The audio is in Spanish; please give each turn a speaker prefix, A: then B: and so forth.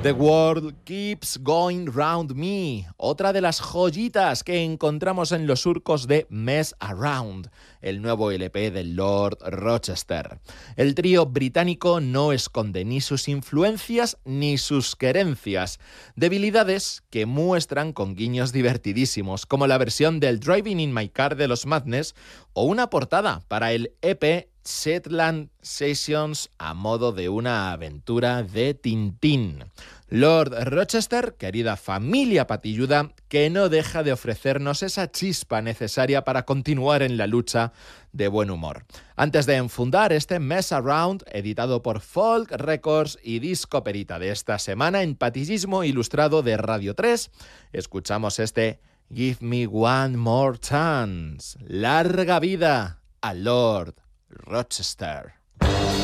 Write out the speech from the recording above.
A: The World Keeps Going Round Me, otra de las joyitas que encontramos en los surcos de Mess Around, el nuevo LP de Lord Rochester. El trío británico no esconde ni sus influencias ni sus querencias, debilidades que muestran con guiños divertidísimos, como la versión del Driving in My Car de los Madness o una portada para el EP Shetland Sessions a modo de una aventura de Tintín. Lord Rochester, querida familia patilluda, que no deja de ofrecernos esa chispa necesaria para continuar en la lucha de buen humor. Antes de enfundar este Mess Around, editado por Folk Records y Disco Perita de esta semana en Patillismo Ilustrado de Radio 3, escuchamos este Give Me One More Chance. ¡Larga vida a Lord Rochester!